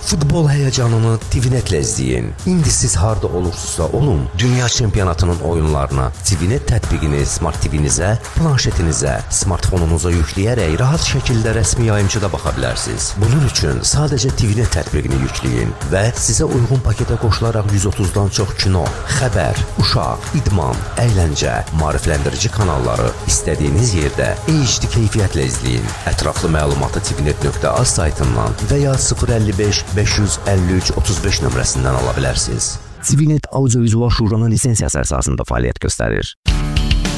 Futbol həyəcanını TVNet-lə izləyin. İndi siz harda olursunuzsa olun, dünya çempionatının oyunlarına TVNet tətbiqini Smart TV-nizə, planşetinizə, smartfonunuza yükləyərək rahat şəkildə rəsmi yayımçıda baxa bilərsiniz. Bunun üçün sadəcə TVNet tətbiqini yükləyin və sizə uyğun paketə qoşularaq 130-dan çox kino, xəbər, uşaq, idman, əyləncə, maarifləndirici kanalları istədiyiniz yerdə HD keyfiyyətlə izləyin. Ətraflı məlumatı tvnet.az saytından və ya 055 553 35 nömrəsindən ala bilərsiniz. TVNet Audio-Vizual Şuranın lisensiyası əsasında fəaliyyət göstərir.